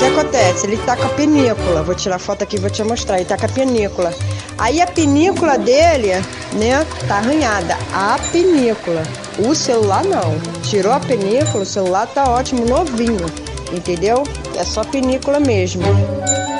que acontece? Ele tá com a pinícula. Vou tirar foto aqui e vou te mostrar. Ele tá com a pinícula. Aí a pinícula dele, né, tá arranhada. A pinícula. O celular não. Tirou a pinícula, o celular tá ótimo, novinho. Entendeu? É só pinícula mesmo.